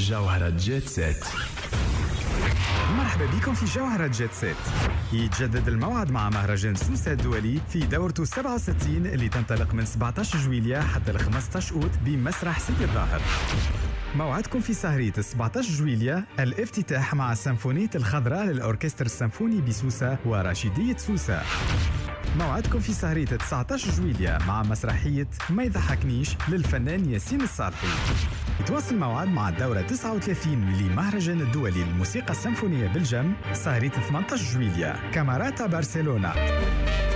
جوهرة جيت سيت. مرحبا بكم في جوهرة جيت سيت. يتجدد الموعد مع مهرجان سوسة الدولي في دورته 67 اللي تنطلق من 17 جويلية حتى ل 15 أوت بمسرح سيدي الظاهر. موعدكم في سهرية 17 جويلية الافتتاح مع سيمفونية الخضراء للأوركستر السيمفوني بسوسة وراشدية سوسة. موعدكم في سهرية 19 جويلية مع مسرحية ما يضحكنيش للفنان ياسين الصالحي. يتواصل الموعد مع الدورة 39 لمهرجان الدولي للموسيقى السيمفونية بالجم سهرية 18 جويلية كاماراتا برشلونة.